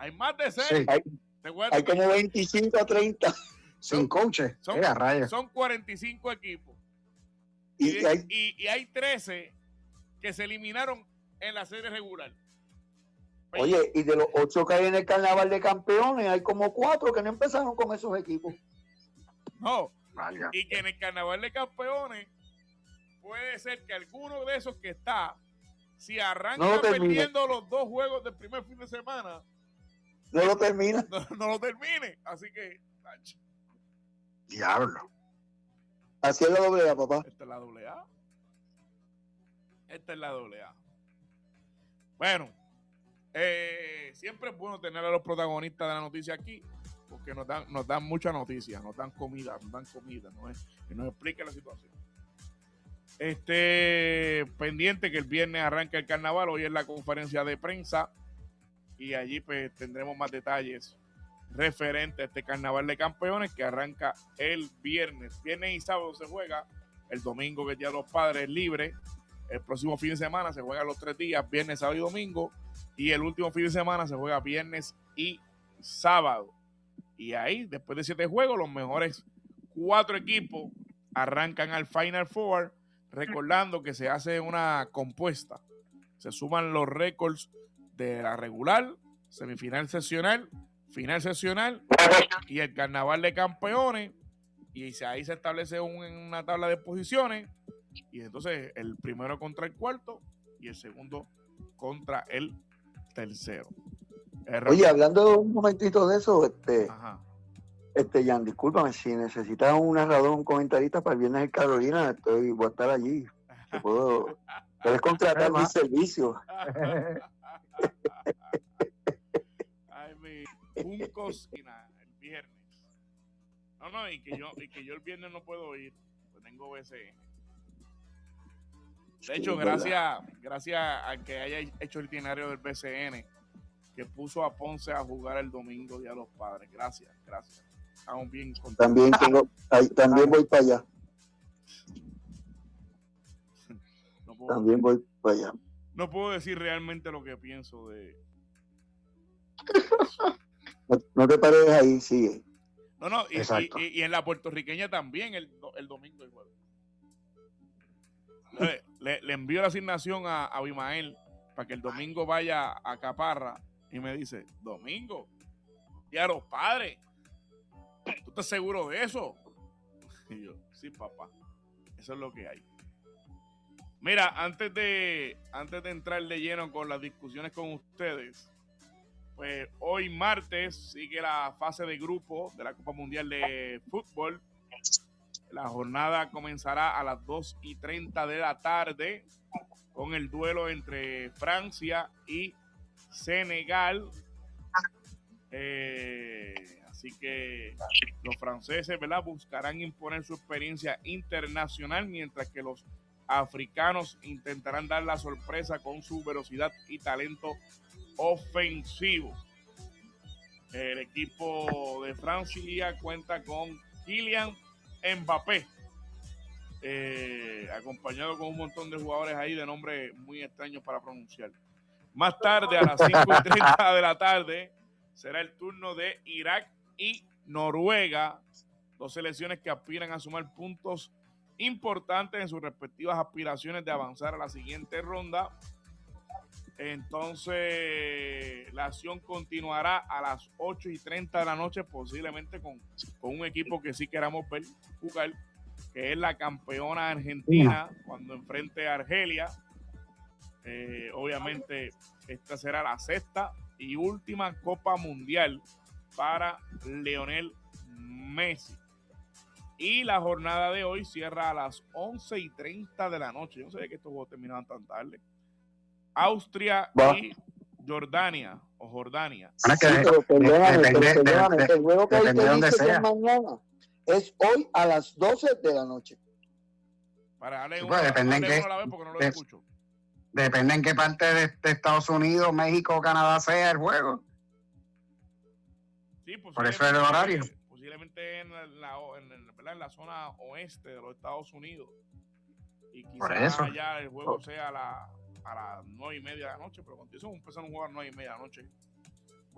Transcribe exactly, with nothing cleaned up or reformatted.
Hay más de seis. Sí. Hay, Te voy a hay decir, como veinticinco a treinta. Sin coaches. son, Eh, a rayos. son cuarenta y cinco equipos. Y, Y, y hay, y, y hay trece que se eliminaron en la serie regular. oye, y de los ocho que hay en el Carnaval de Campeones, hay como cuatro que no empezaron con esos equipos. No, Vaya. y que en el Carnaval de Campeones puede ser que alguno de esos que está, si arranca No lo termine. perdiendo los dos juegos del primer fin de semana, No lo termina. no, no lo termine. Así que, ach, Diablo. Así es la doble A, papá. esta es la doble A. Esta es la doble A. Bueno, eh, siempre es bueno tener a los protagonistas de la noticia aquí, porque nos dan, nos dan mucha noticia, nos dan comida, nos dan comida, ¿no? Es, que nos explique la situación. Este pendiente que el viernes arranca el carnaval, hoy es la conferencia de prensa y allí pues tendremos más detalles referente a este carnaval de campeones que arranca el viernes. Viernes y sábado se juega, el domingo que es Día de los Padres libre, el próximo fin de semana se juega los tres días, viernes, sábado y domingo, y el último fin de semana se juega viernes y sábado. Y ahí, después de siete juegos, los mejores cuatro equipos arrancan al Final Four, recordando que se hace una compuesta. Se suman los récords de la regular, semifinal seccional, final seccional y el carnaval de campeones. Y ahí se establece un, una tabla de posiciones. Y entonces el primero contra el cuarto y el segundo contra el tercero. Error. Oye, hablando un momentito de eso, este, Ajá. este, Jan, discúlpame, si necesitas un narrador, un comentarista para el viernes en Carolina, estoy, voy a estar allí. Te puedo, puedes contratar mis servicios. Ay, mi Juncos y nada, el viernes. No, no, y que yo, y que yo el viernes no puedo ir, pues tengo B C N. De hecho, Sí, gracias, gracias a que haya hecho el itinerario del B C N, que puso a Ponce a jugar el domingo Día de los Padres. Gracias, gracias. Estamos bien contentos. También tengo, ahí, también voy para allá. No puedo, También voy para allá. no puedo decir realmente lo que pienso de... No, no te pares ahí, sigue. No, no, y, Exacto. y, y, y en la puertorriqueña también el, el domingo el juego. Le, le, le envío la asignación a, a Abimael para que el domingo vaya a Caparra y me dice, domingo, y a los padres, ¿tú estás seguro de eso? Y yo, sí, papá, eso es lo que hay. Mira, antes de, antes de entrar de lleno con las discusiones con ustedes, pues hoy martes sigue la fase de grupo de la Copa Mundial de Fútbol. La jornada comenzará a las dos y treinta de la tarde con el duelo entre Francia y Senegal. Eh, así que los franceses, ¿verdad?, buscarán imponer su experiencia internacional, mientras que los africanos intentarán dar la sorpresa con su velocidad y talento ofensivo. El equipo de Francia cuenta con Kylian Mbappé, eh, acompañado con un montón de jugadores ahí de nombres muy extraños para pronunciar. Más tarde, a las cinco y treinta de la tarde, será el turno de Irak y Noruega, dos selecciones que aspiran a sumar puntos importantes en sus respectivas aspiraciones de avanzar a la siguiente ronda. Entonces, la acción continuará a las ocho y treinta de la noche, posiblemente con, con un equipo que sí queramos ver jugar, que es la campeona argentina, cuando enfrente a Argelia. Eh, obviamente, esta será la sexta y última Copa Mundial para Lionel Messi. Y la jornada de hoy cierra a las once y treinta de la noche. Yo no sabía que estos juegos terminaban tan tarde. Austria Va. y Jordania o Jordania. Bueno, Sí, que pero perdóname, depende- pero perdóname, de- de- el juego que ahí depende te de donde dice que sea. es mañana es hoy a las doce de la noche. Para darle Sí, uno, pues, depende en darle qué- uno a la vez porque no lo de- escucho. Depende en qué parte de, de Estados Unidos, México o Canadá sea el juego. Sí, Por eso es el horario. Posiblemente en la, en, en, ¿verdad?, en la zona oeste de los Estados Unidos. Y Por quizás eso. allá el juego sea a, la, a las nueve y media de la noche, pero cuando eso empezar un juego a las nueve y media de la noche.